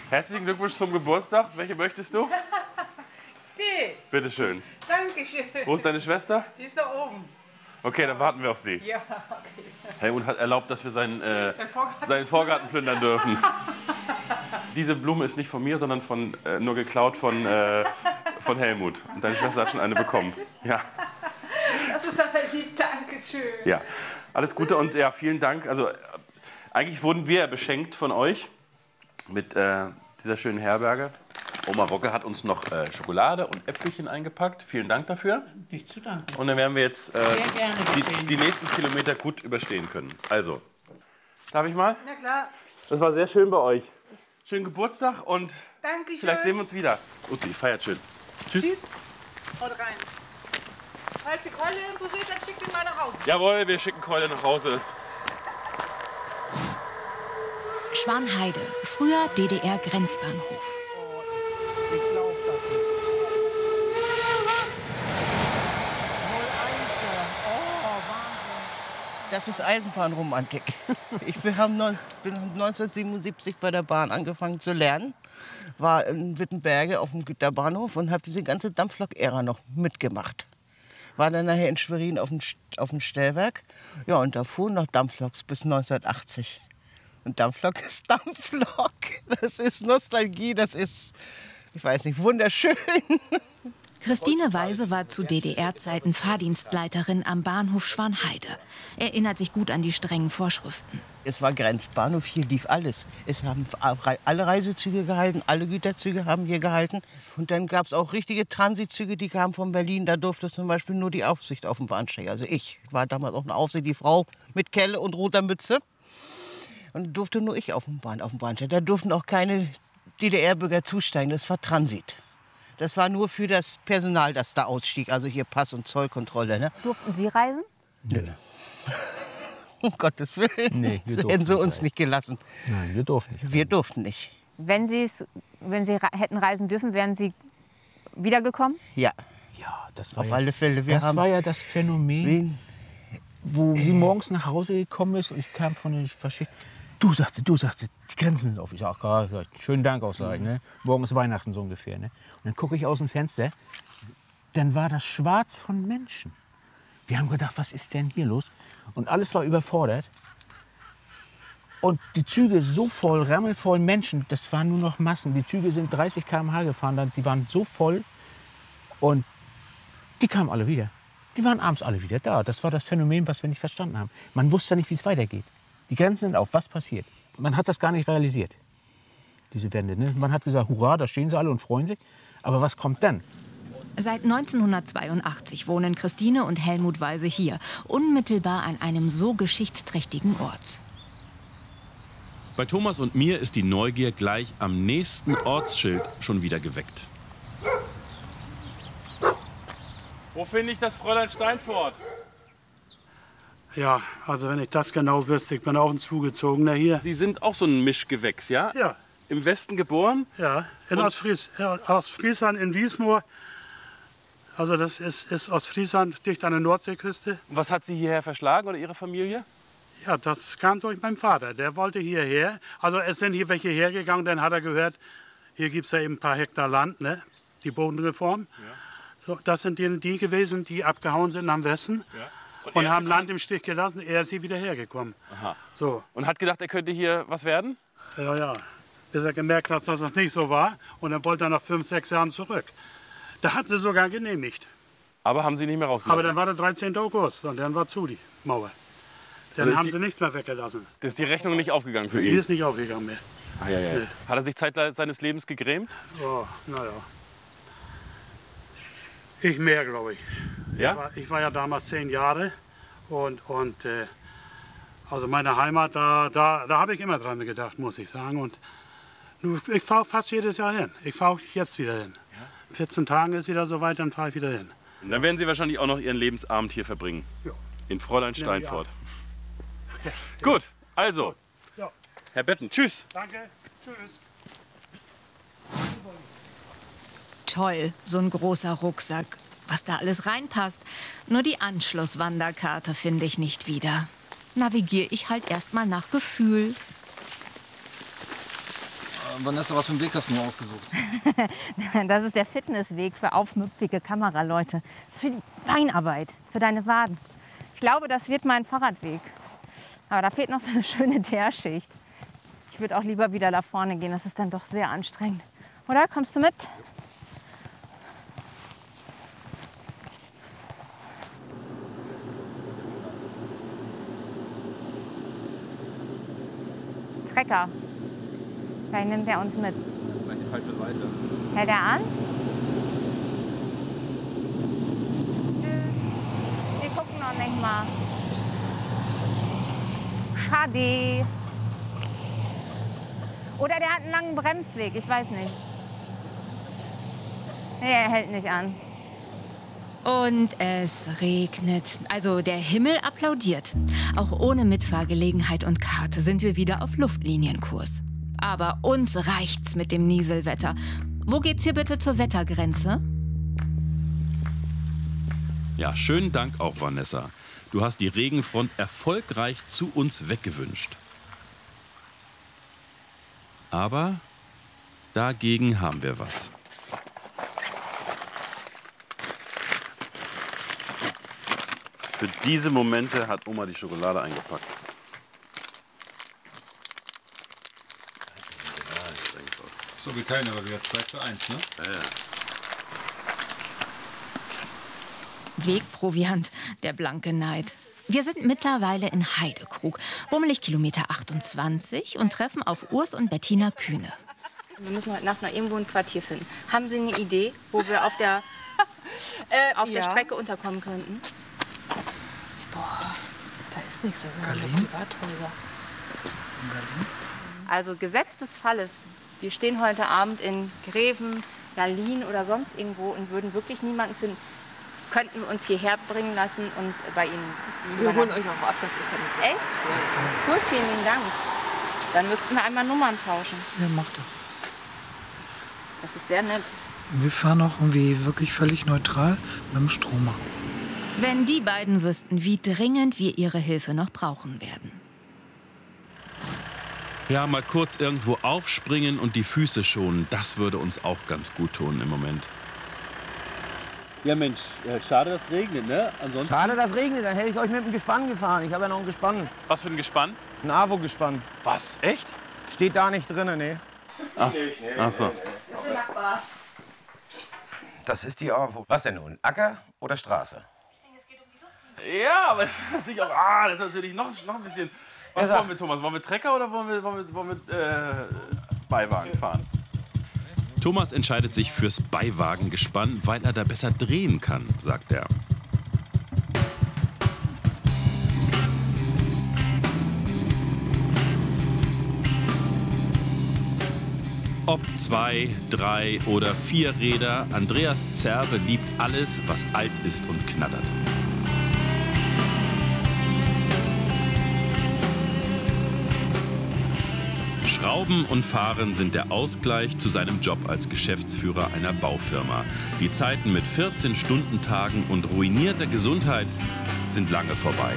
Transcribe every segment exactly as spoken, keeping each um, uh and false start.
Herzlichen Glückwunsch zum Geburtstag. Welche möchtest du? Die. Bitte schön. Dankeschön. Wo ist deine Schwester? Die ist da oben. Okay, dann warten wir auf sie. Ja, okay. Helmut hat erlaubt, dass wir seinen, äh, seinen Vorgarten plündern dürfen. Diese Blume ist nicht von mir, sondern von, äh, nur geklaut von, äh, von Helmut. Und deine Schwester hat schon eine bekommen. Ja. Das ist aber lieb, Dankeschön. Ja, alles Gute und ja, vielen Dank. Also eigentlich wurden wir beschenkt von euch mit äh, dieser schönen Herberge. Oma Rocke hat uns noch äh, Schokolade und Äpfelchen eingepackt. Vielen Dank dafür. Nicht zu danken. Und dann werden wir jetzt äh, Sehr gerne die, die nächsten Kilometer gut überstehen können. Also, darf ich mal? Na klar. Das war sehr schön bei euch. Schönen Geburtstag und Dankeschön. vielleicht sehen wir uns wieder. Uzi, feiert schön. Tschüss. Tschüss. Haut rein. Falls die Keule interessiert, dann schickt ihn mal nach Hause. Jawohl, wir schicken Keule nach Hause. Schwanheide, früher D D R-Grenzbahnhof. Ich glaube das nicht. Oh, Wahnsinn. Das ist Eisenbahnromantik. Ich bin neunzehnhundertsiebenundsiebzig bei der Bahn angefangen zu lernen, war in Wittenberge auf dem Güterbahnhof und habe diese ganze Dampflok-Ära noch mitgemacht. War dann nachher in Schwerin auf dem, auf dem Stellwerk. Ja, und da fuhren noch Dampfloks bis neunzehnhundertachtzig. Und Dampflok ist Dampflok. Das ist Nostalgie, das ist, ich weiß nicht, wunderschön. Christine Weise war zu D D R-Zeiten Fahrdienstleiterin am Bahnhof Schwanheide. Erinnert sich gut an die strengen Vorschriften. Es war Grenzbahnhof, hier lief alles. Es haben alle Reisezüge gehalten, alle Güterzüge haben hier gehalten. Und dann gab es auch richtige Transitzüge, die kamen von Berlin. Da durfte zum Beispiel nur die Aufsicht auf dem Bahnsteig. Also ich war damals auch eine Aufsicht, die Frau mit Kelle und roter Mütze. Und durfte nur ich auf dem, Bahn, auf dem Bahnsteig. Da durften auch keine D D R-Bürger zusteigen. Das war Transit. Das war nur für das Personal, das da ausstieg. Also hier Pass- und Zollkontrolle. Ne? Durften Sie reisen? Nö. Um Gottes Willen. Nee, wir das hätten sie durften uns nicht. nicht gelassen. Nein, wir durften nicht. Wir durften nicht. Wenn, Sie's, wenn Sie re- hätten reisen dürfen, wären Sie wiedergekommen? Ja, Ja, das war auf ja, alle Fälle. Wir das haben war ja das Phänomen, wen? wo sie morgens nach Hause gekommen ist und ich kam von den verschiedenen. Du, sagt sie, du, sagt sie, die Grenzen sind auf. Ich sag, ah, schönen Dank auch, sag ich, ne? Morgen ist Weihnachten so ungefähr. Ne? Und dann gucke ich aus dem Fenster, dann war das schwarz von Menschen. Wir haben gedacht, was ist denn hier los? Und alles war überfordert. Und die Züge so voll, rammelvoll Menschen, das waren nur noch Massen. Die Züge sind dreißig Kilometer pro Stunde gefahren, die waren so voll. Und die kamen alle wieder. Die waren abends alle wieder da. Das war das Phänomen, was wir nicht verstanden haben. Man wusste nicht, wie es weitergeht. Die Grenzen sind auf. Was passiert? Man hat das gar nicht realisiert, diese Wende. Ne? Man hat gesagt, hurra, da stehen sie alle und freuen sich. Aber was kommt dann? Seit neunzehnhundertzweiundachtzig wohnen Christine und Helmut Weise hier, unmittelbar an einem so geschichtsträchtigen Ort. Bei Thomas und mir ist die Neugier gleich am nächsten Ortsschild schon wieder geweckt. Wo finde ich das Fräulein Steinfort? Ja, also wenn ich das genau wüsste, ich bin auch ein Zugezogener hier. Sie sind auch so ein Mischgewächs, ja? Ja. Im Westen geboren? Ja, in Ostfries, ja, Ostfriesland in Wiesmoor. Also das ist, ist Ostfriesland, dicht an der Nordseeküste. Was hat Sie hierher verschlagen oder Ihre Familie? Ja, das kam durch meinen Vater. Der wollte hierher. Also es sind hier welche hergegangen, dann hat er gehört, hier gibt es ja eben ein paar Hektar Land, ne? Die Bodenreform. Ja. So, das sind die, die gewesen, die abgehauen sind am Westen. Ja. Und, und haben Land im Stich gelassen. Er ist hier wieder hergekommen. Aha. So. Und hat gedacht, er könnte hier was werden? Ja, ja. Bis er gemerkt hat, dass das nicht so war. Und dann wollte er nach fünf, sechs Jahren zurück. Da hat sie sogar genehmigt. Aber haben Sie nicht mehr rausgelassen? Aber dann war der dreizehnten August und dann war zu die Mauer. Dann haben die, sie nichts mehr weggelassen. Das ist die Rechnung nicht aufgegangen für ihn? Die ist nicht aufgegangen mehr. Ah, ja, ja. Nee. Hat er sich Zeit seines Lebens gegrämt? Oh, naja. Ich mehr, glaube ich. Ja? Ich war, ich war ja damals zehn Jahre und, und äh, also meine Heimat, da, da, da habe ich immer dran gedacht, muss ich sagen. Und ich fahre fast jedes Jahr hin. Ich fahre jetzt wieder hin. Ja? In vierzehn Tagen ist wieder soweit, dann fahre ich wieder hin. Und dann werden Sie wahrscheinlich auch noch Ihren Lebensabend hier verbringen. Ja. In Fräulein Steinfort. Ja, ja. Gut, also, ja. Herr Betten, tschüss. Danke, tschüss. Toll, so ein großer Rucksack. Was da alles reinpasst. Nur die Anschlusswanderkarte finde ich nicht wieder. Navigiere ich halt erst mal nach Gefühl. Vanessa, was für einen Weg hast du nur ausgesucht? Das ist der Fitnessweg für aufmüpfige Kameraleute. Für die Beinarbeit, für deine Waden. Ich glaube, das wird mein Fahrradweg. Aber da fehlt noch so eine schöne Teerschicht. Ich würde auch lieber wieder da vorne gehen. Das ist dann doch sehr anstrengend. Oder? Kommst du mit? Trecker. Vielleicht nimmt er uns mit. Vielleicht die falsche Seite. Hält er an? Wir gucken noch nicht mal. Schade. Oder der hat einen langen Bremsweg, ich weiß nicht. Nee, er hält nicht an. Und es regnet. Also der Himmel applaudiert. Auch ohne Mitfahrgelegenheit und Karte sind wir wieder auf Luftlinienkurs. Aber uns reicht's mit dem Nieselwetter. Wo geht's hier bitte zur Wettergrenze? Ja, schönen Dank auch, Vanessa. Du hast die Regenfront erfolgreich zu uns weggewünscht. Aber dagegen haben wir was. Für diese Momente hat Oma die Schokolade eingepackt. So wie keine, aber wieder zwei zu eins, ne? Ja, ja. Wegproviant, der blanke Neid. Wir sind mittlerweile in Heidekrug, bummelig Kilometer achtundzwanzig und treffen auf Urs und Bettina Kühne. Wir müssen heute Nacht noch irgendwo ein Quartier finden. Haben Sie eine Idee, wo wir auf der, Äh, auf der ja. Strecke unterkommen könnten? Da ist nichts, das sind alle Privathäuser. Also Gesetz des Falles. Wir stehen heute Abend in Greven, Berlin oder sonst irgendwo und würden wirklich niemanden finden. Könnten wir uns hierher bringen lassen und bei Ihnen Wir holen euch auch ab, das ist ja nicht so. Echt? Cool, vielen lieben Dank. Dann müssten wir einmal Nummern tauschen. Ja, mach das. Das ist sehr nett. Wir fahren auch irgendwie wirklich völlig neutral mit dem Stromer. Wenn die beiden wüssten, wie dringend wir ihre Hilfe noch brauchen werden. Ja, mal kurz irgendwo aufspringen und die Füße schonen, das würde uns auch ganz gut tun im Moment. Ja Mensch, äh, schade, dass es regnet, ne? Ansonsten... Schade, dass es regnet, dann hätte ich euch mit dem Gespann gefahren. Ich habe ja noch ein Gespann. Was für ein Gespann? Ein AWO-Gespann. Was? Echt? Steht da nicht drin, ne? Ach, ach so. Das ist die AWO. Was denn nun? Acker oder Straße? Ja, aber es ist natürlich auch, ah, das ist natürlich noch, noch ein bisschen. Was Ja, wollen wir, Thomas? Wollen wir Trecker oder wollen wir, wollen wir, wollen wir äh, Beiwagen fahren? Thomas entscheidet sich fürs Beiwagengespann, weil er da besser drehen kann, sagt er. Ob zwei, drei oder vier Räder, Andreas Zerbe liebt alles, was alt ist und knattert. Schrauben und Fahren sind der Ausgleich zu seinem Job als Geschäftsführer einer Baufirma. Die Zeiten mit vierzehn-Stunden-Tagen und ruinierter Gesundheit sind lange vorbei.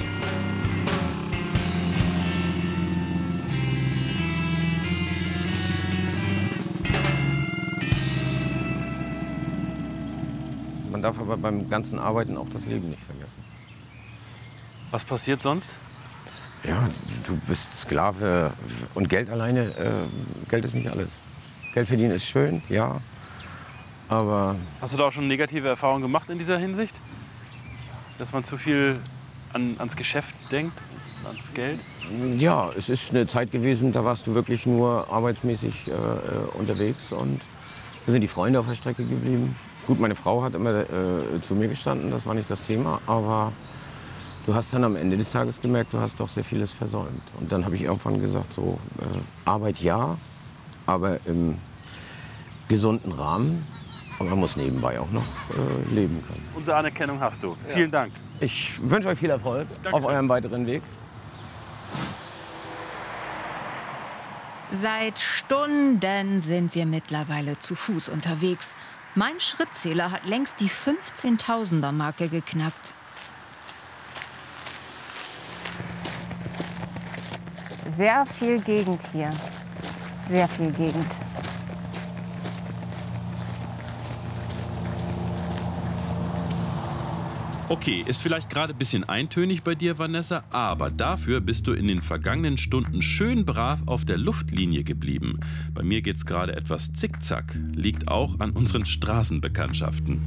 Man darf aber beim ganzen Arbeiten auch das Leben nicht vergessen. Was passiert sonst? Ja, du bist Sklave und Geld alleine, äh, Geld ist nicht alles. Geld verdienen ist schön, ja, aber... Hast du da auch schon negative Erfahrungen gemacht in dieser Hinsicht? Dass man zu viel an, ans Geschäft denkt, ans Geld? Ja, es ist eine Zeit gewesen, da warst du wirklich nur arbeitsmäßig äh, unterwegs und da sind die Freunde auf der Strecke geblieben. Gut, meine Frau hat immer äh, zu mir gestanden, das war nicht das Thema, aber du hast dann am Ende des Tages gemerkt, du hast doch sehr vieles versäumt. Und dann habe ich irgendwann gesagt, so äh, Arbeit ja, aber im gesunden Rahmen. Und man muss nebenbei auch noch äh, leben können. Unsere Anerkennung hast du. Vielen Dank. Ich wünsche euch viel Erfolg Danke. auf eurem weiteren Weg. Seit Stunden sind wir mittlerweile zu Fuß unterwegs. Mein Schrittzähler hat längst die fünfzehntausender-Marke geknackt. Sehr viel Gegend hier. Sehr viel Gegend. Okay, ist vielleicht gerade ein bisschen eintönig bei dir, Vanessa, aber dafür bist du in den vergangenen Stunden schön brav auf der Luftlinie geblieben. Bei mir geht's gerade etwas zickzack, liegt auch an unseren Straßenbekanntschaften.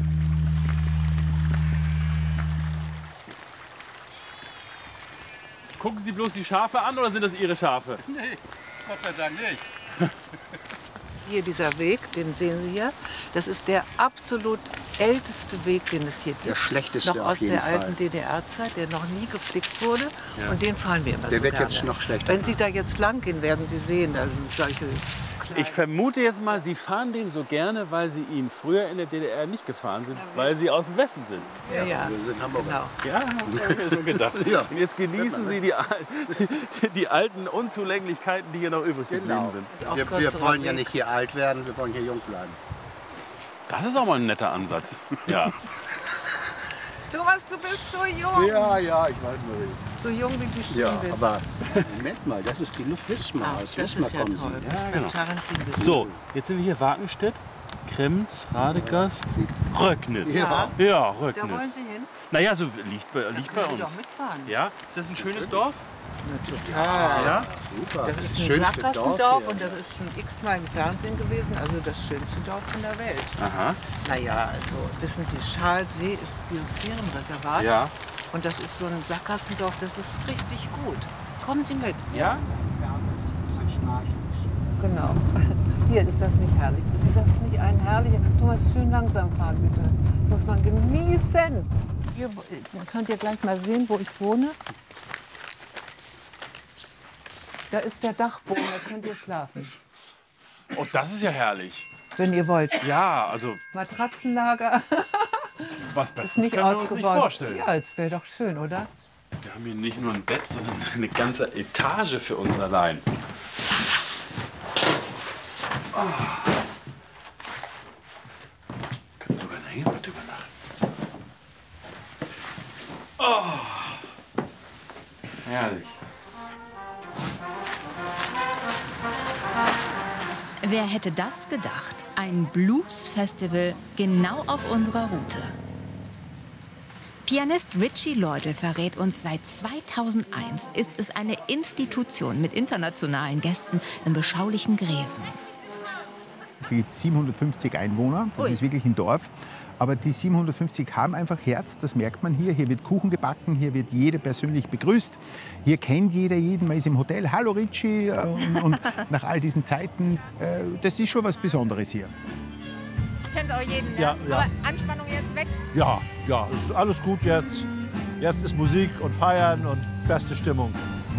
Gucken Sie bloß die Schafe an oder sind das Ihre Schafe? Nee, Gott sei Dank nicht. Hier dieser Weg, den sehen Sie hier, das ist der absolut älteste Weg, den es hier gibt. Der schlechteste noch auf aus jeden der Fall. alten D D R-Zeit, der noch nie geflickt wurde. Ja. Und den fahren wir immer Der so wird gerne. jetzt noch schlechter. Wenn Sie da jetzt lang gehen, werden Sie sehen, da sind solche... Ich vermute jetzt mal, Sie fahren den so gerne, weil Sie ihn früher in der D D R nicht gefahren sind, weil Sie aus dem Westen sind. Ja, ja. Wir sind Hamburger. Genau. Ja, habe ich mir schon gedacht. Ja. Und jetzt genießen Sie die, al- die, die alten Unzulänglichkeiten, die hier noch übrig Genau. geblieben sind. Wir, wir wollen ja nicht hier alt werden, wir wollen hier jung bleiben. Das ist auch mal ein netter Ansatz. Ja. Thomas, du bist so jung. Ja, ja, ich weiß Marie. So jung, wie du schön Ja, bist. aber Moment mal, das ist die Luft Wismar. Ah, Aus das Wismar ist ja kommen toll. Sie. Das Ja, ist genau. Zarentin. So, jetzt sind wir hier Wakenstedt, Krems, Radegast, Röcknitz. Ja. Ja, Da wollen Röcknitz. Sie hin? Naja, so liegt bei, liegt bei Können Sie uns. doch mitfahren. Ja, ist das ein schönes Dorf? Na, total. Ja? Super. Das ist ein schönste Sackgassendorf Dorf hier. und das ist schon x-mal im Fernsehen gewesen. Also das schönste Dorf von der Welt. Aha. Naja, also wissen Sie, Schalsee ist Biosphärenreservat. Ja. Und das ist so ein Sackgassendorf, das ist richtig gut. Kommen Sie mit. Ja? Genau. Hier ist das nicht herrlich. Ist das nicht ein herrlicher... Thomas, schön langsam fahren, bitte. Das muss man genießen. Hier könnt ihr gleich mal sehen, wo ich wohne. Da ist der Dachboden, da könnt ihr schlafen. Oh, das ist ja herrlich. Wenn ihr wollt. Ja, also Matratzenlager. was Ist Besseres nicht können wir uns nicht ausgebaut. vorstellen. Ja, es wäre doch schön, oder? Wir haben hier nicht nur ein Bett, sondern eine ganze Etage für uns allein. Oh. Können sogar in der Hängematte übernachten. Oh. Herrlich. Wer hätte das gedacht? Ein Blues-Festival genau auf unserer Route. Pianist Richie Lloydell verrät uns, seit zweitausendeins ist es eine Institution mit internationalen Gästen im beschaulichen Greven. Hier gibt es siebenhundertfünfzig Einwohner, das Ui. ist wirklich ein Dorf. Aber die siebenhundertfünfzig haben einfach Herz, das merkt man hier. Hier wird Kuchen gebacken, hier wird jeder persönlich begrüßt. Hier kennt jeder jeden, man ist im Hotel, hallo Richie. Und, und nach all diesen Zeiten, äh, das ist schon was Besonderes hier. Ich kenne auch jeden, ne? Ja, ja. Aber Anspannung jetzt weg. Ja, ja, es ist alles gut jetzt. Jetzt ist Musik und Feiern und beste Stimmung.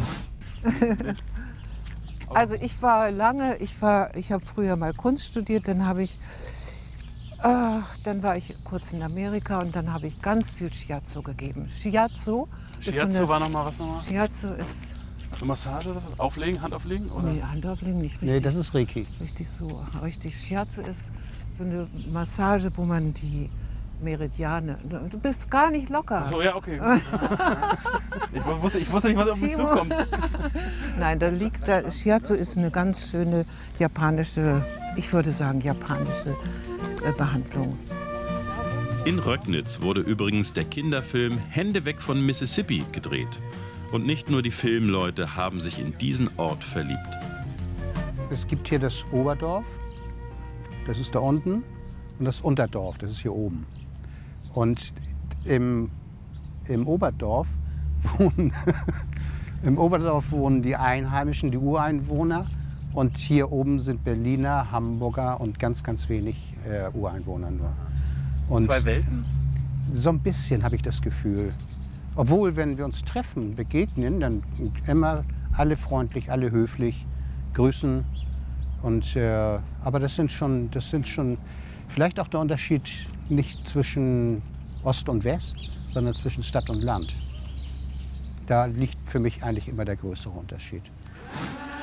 Also ich war lange, ich war, ich habe früher mal Kunst studiert, dann habe ich, äh, dann war ich kurz in Amerika und dann habe ich ganz viel Shiatsu gegeben. Shiatsu, ist so Shiatsu eine- war noch mal was nochmal? Shiatsu ist, So Massage oder was? Auflegen, Hand auflegen? Oder? nee, Hand auflegen nicht richtig. Nee, das ist Reiki. Richtig so, richtig. Shiatsu ist so eine Massage, wo man die Meridiane, du bist gar nicht locker. Ach so, ja, okay. ich, wusste, ich wusste nicht, was auf mich Timo. zukommt. Nein, da liegt da, Shiatsu ist eine ganz schöne japanische, ich würde sagen japanische äh, Behandlung. In Röcknitz wurde übrigens der Kinderfilm Hände weg von Mississippi gedreht. Und nicht nur die Filmleute haben sich in diesen Ort verliebt. Es gibt hier das Oberdorf, das ist da unten, und das Unterdorf, das ist hier oben. Und im, im Oberdorf wohnen, im Oberdorf wohnen die Einheimischen, die Ureinwohner. Und hier oben sind Berliner, Hamburger und ganz, ganz wenig äh, Ureinwohner nur. Und Zwei Welten? so ein bisschen habe ich das Gefühl. Obwohl, wenn wir uns treffen, begegnen, dann immer alle freundlich, alle höflich, grüßen. Und, äh, aber das sind schon, das sind schon vielleicht auch der Unterschied nicht zwischen Ost und West, sondern zwischen Stadt und Land. Da liegt für mich eigentlich immer der größere Unterschied.